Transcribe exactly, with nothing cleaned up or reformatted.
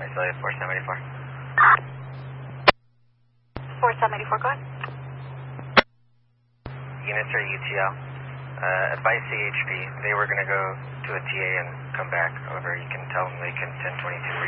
I saw you, four seven eight four. four seven eight four, go ahead. Units are U T L. Uh, advise C H P. They were going to go to a T A and come back. However, you can tell them they can ten twenty-two.